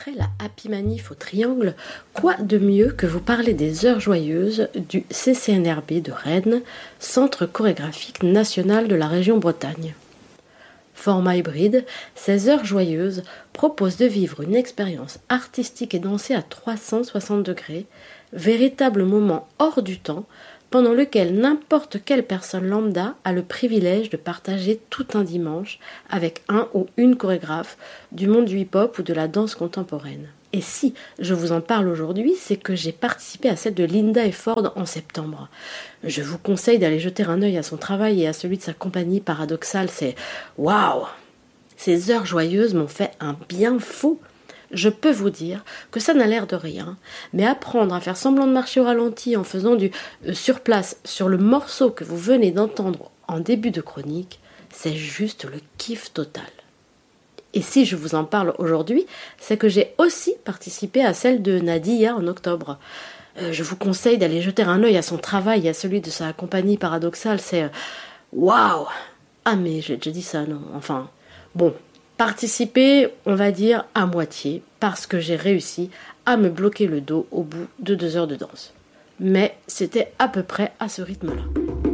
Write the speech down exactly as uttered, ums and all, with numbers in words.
Après la Happy Manif au Triangle, quoi de mieux que vous parler des Heures Joyeuses du C C N R B de Rennes, Centre chorégraphique national de la région Bretagne. Format hybride, ces Heures Joyeuses proposent de vivre une expérience artistique et dansée à trois cent soixante degrés, véritable moment hors du temps, pendant lequel n'importe quelle personne lambda a le privilège de partager tout un dimanche avec un ou une chorégraphe du monde du hip-hop ou de la danse contemporaine. Et si je vous en parle aujourd'hui, c'est que j'ai participé à celle de Linda et Ford en septembre. Je vous conseille d'aller jeter un œil à son travail et à celui de sa compagnie Paradoxal. C'est waouh! Ces Heures Joyeuses m'ont fait un bien fou. Je peux vous dire que ça n'a l'air de rien, mais apprendre à faire semblant de marcher au ralenti en faisant du euh, sur place sur le morceau que vous venez d'entendre en début de chronique, c'est juste le kiff total. Et si je vous en parle aujourd'hui, c'est que j'ai aussi participé à celle de Nadia en octobre. Euh, je vous conseille d'aller jeter un œil à son travail et à celui de sa compagnie Paradoxal, c'est euh, waouh! Ah mais j'ai déjà dit ça, non? Enfin, bon. Participer, on va dire, à moitié, parce que j'ai réussi à me bloquer le dos au bout de deux heures de danse. Mais c'était à peu près à ce rythme-là.